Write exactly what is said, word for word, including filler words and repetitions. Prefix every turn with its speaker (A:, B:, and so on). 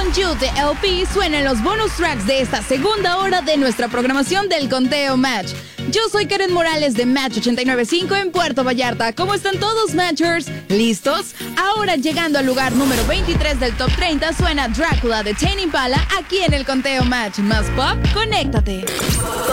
A: on You de L P suena en los bonus tracks de esta segunda hora de nuestra programación del Conteo Match. Yo soy Karen Morales de Match ochenta y nueve punto cinco en Puerto Vallarta. ¿Cómo están todos, Matchers? ¿Listos? Ahora llegando al lugar número veintitrés del Top treinta suena Drácula de Tame Impala aquí en el Conteo Match. Más pop, conéctate.